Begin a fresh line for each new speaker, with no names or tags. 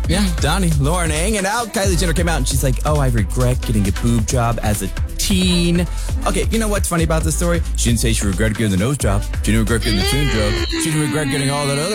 Yeah, Donnie, Lauren hanging out. Kylie Jenner came out and she's like, oh, I regret getting a boob job as a teen. Okay, you know what's funny about this story? She didn't say she regretted getting the nose job. She didn't regret getting the chin job. She didn't regret getting all that other